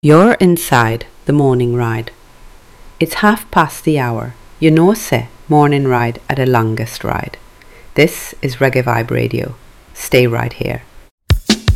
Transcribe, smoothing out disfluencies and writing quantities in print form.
You're inside the morning ride. It's 1:30. You know say morning ride at a longest ride. This is Reggae Vibe Radio. Stay right here.